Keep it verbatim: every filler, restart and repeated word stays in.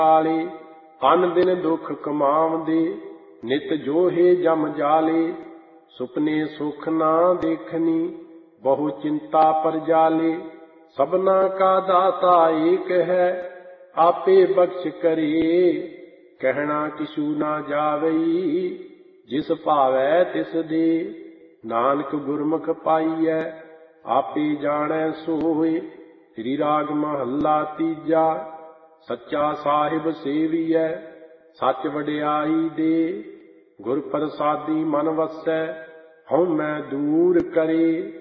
ਵਾਲੇ। ਅਨ ਦਿਨ ਦੁੱਖ ਕਮਾਵਦੇ ਨਿਤ ਜੋਹੇ ਜਮ ਜਾਲੇ। ਸੁਪਨੇ ਸੁਖ ਨਾ ਦੇਖਨੀ ਬਹੁ ਚਿੰਤਾ ਪਰ ਜਾਲੇ। ਸਭਨਾ ਕਾ ਦਾਤਾ ਏਕ ਹੈ ਆਪੇ ਬਖਸ਼ ਕਰੇ। ਕਹਿਣਾ ਕਿਛੂ ਨਾ ਜਾਵਈ ਜਿਸ ਭਾਵੈ ਤਿਸ ਦੇ। ਨਾਨਕ ਗੁਰਮੁਖ ਪਾਈਐ ਆਪੇ ਜਾਣੈ ਸੋਏ। ਸ੍ਰੀ ਰਾਗ ਮਹੱਲਾ ਤੀਜਾ। ਸੱਚਾ ਸਾਹਿਬ ਸੇਵੀਐ ਸੱਚ ਵਡਿਆਈ ਦੇ। ਗੁਰ ਪ੍ਰਸਾਦੀ ਮਨ ਵਸੈ ਹਉਮੈ ਦੂਰ ਕਰੇ।